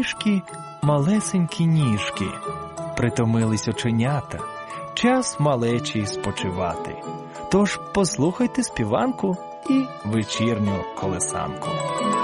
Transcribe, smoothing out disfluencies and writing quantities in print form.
Ніжки, малесенькі ніжки, притомились оченята, час малечі спочивати. Тож послухайте співанку і вечірню колесанку.